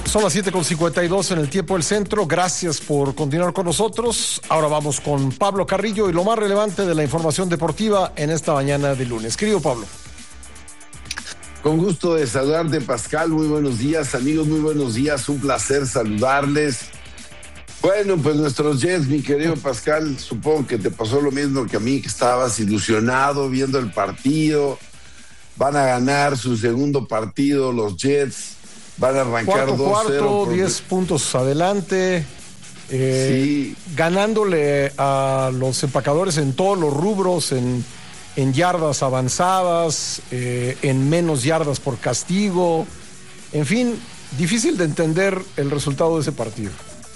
Son las 7:52 en el tiempo del centro. Gracias por continuar con nosotros. Ahora vamos con Pablo Carrillo y lo más relevante de la información deportiva en esta mañana de lunes. Querido Pablo. Con gusto de saludarte, Pascal. Muy buenos días, amigos. Muy buenos días. Un placer saludarles. Bueno, pues nuestros Jets, mi querido Pascal, supongo que te pasó lo mismo que a mí, que estabas ilusionado viendo el partido. Van a ganar su segundo partido los Jets. Van a arrancar 2-0. 10 puntos adelante. Sí. Ganándole a los empacadores en todos los rubros, en yardas avanzadas, en menos yardas por castigo. En fin, difícil de entender el resultado de ese partido.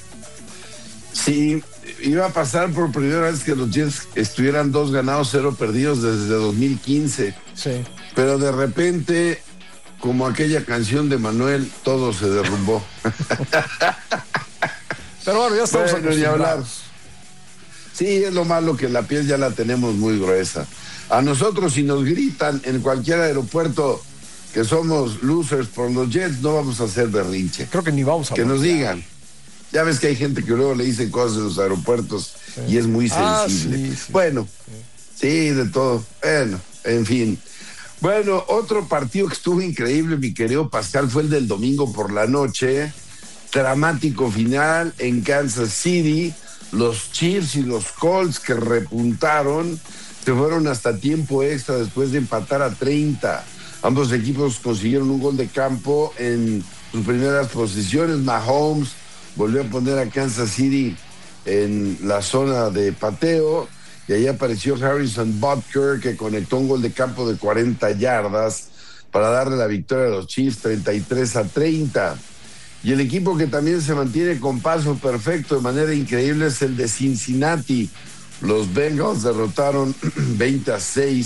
Sí, iba a pasar por primera vez que los Jets estuvieran 2 ganados, 0 perdidos desde 2015. Sí. Pero de repente, como aquella canción de Manuel, todo se derrumbó. Pero bueno, ya estamos acostumbrados. Sí, es lo malo que la piel ya la tenemos muy gruesa. A nosotros, si nos gritan en cualquier aeropuerto que somos losers por los Jets, no vamos a hacer berrinche. Creo que ni vamos a que nos digan. Ya ves que hay gente que luego le dicen cosas en los aeropuertos, sí, y es muy sensible. Sí. Bueno, sí, de todo. Bueno, en fin. Bueno, otro partido que estuvo increíble, mi querido Pascal, fue el del domingo por la noche. Dramático final en Kansas City. Los Chiefs y los Colts, que repuntaron, se fueron hasta tiempo extra después de empatar a 30. Ambos equipos consiguieron un gol de campo en sus primeras posiciones. Mahomes volvió a poner a Kansas City en la zona de pateo, y ahí apareció Harrison Butker, que conectó un gol de campo de 40 yardas para darle la victoria a los Chiefs 33-30. Y el equipo que también se mantiene con paso perfecto de manera increíble es el de Cincinnati. Los Bengals derrotaron 20-6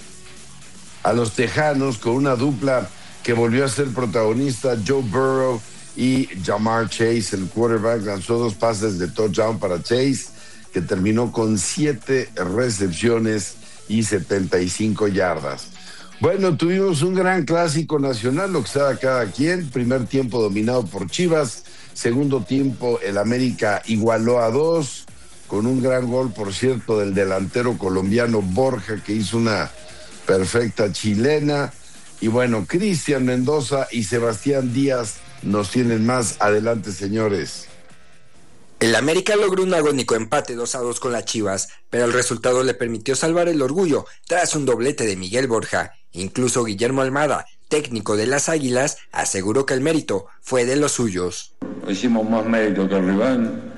a los Tejanos con una dupla que volvió a ser protagonista, Joe Burrow y Ja'Marr Chase. El quarterback lanzó 2 pases de touchdown para Chase, que terminó con 7 recepciones y 75 yardas. Bueno, tuvimos un gran clásico nacional, lo que sea cada quien. Primer tiempo dominado por Chivas. Segundo tiempo el América igualó a 2, con un gran gol, por cierto, del delantero colombiano Borja, que hizo una perfecta chilena. Y bueno, Cristian Mendoza y Sebastián Díaz nos tienen más. Adelante, señores. El América logró un agónico empate 2-2 con las Chivas, pero el resultado le permitió salvar el orgullo tras un doblete de Miguel Borja. Incluso Guillermo Almada, técnico de las Águilas, aseguró que el mérito fue de los suyos. Hicimos más mérito que el rival,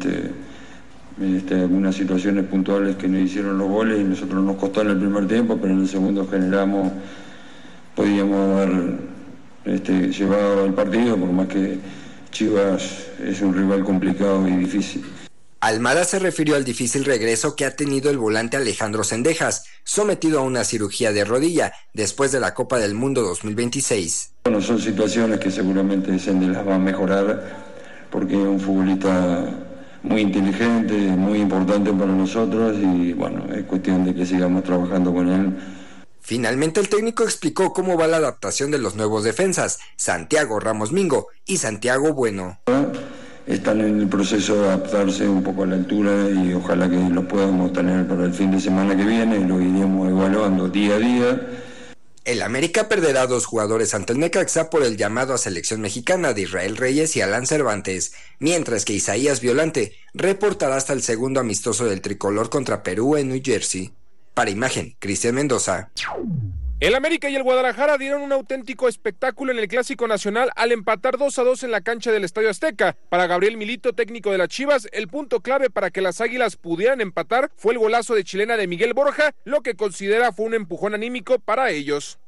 algunas situaciones puntuales que nos hicieron los goles y nosotros nos costó en el primer tiempo, pero en el segundo generamos, podíamos haber llevado el partido, por más que Chivas es un rival complicado y difícil. Almada se refirió al difícil regreso que ha tenido el volante Alejandro Cendejas, sometido a una cirugía de rodilla después de la Copa del Mundo 2026. Bueno, son situaciones que seguramente Cende las va a mejorar, porque es un futbolista muy inteligente, muy importante para nosotros, y bueno, es cuestión de que sigamos trabajando con él. Finalmente el técnico explicó cómo va la adaptación de los nuevos defensas, Santiago Ramos Mingo y Santiago Bueno. Están en el proceso de adaptarse un poco a la altura y ojalá que lo podamos tener para el fin de semana que viene, lo iremos evaluando día a día. El América perderá 2 jugadores ante el Necaxa por el llamado a selección mexicana de Israel Reyes y Alan Cervantes, mientras que Isaías Violante reportará hasta el segundo amistoso del tricolor contra Perú en New Jersey. Para Imagen, Cristian Mendoza. El América y el Guadalajara dieron un auténtico espectáculo en el Clásico Nacional al empatar 2-2 en la cancha del Estadio Azteca. Para Gabriel Milito, técnico de las Chivas, el punto clave para que las Águilas pudieran empatar fue el golazo de chilena de Miguel Borja, lo que considera fue un empujón anímico para ellos.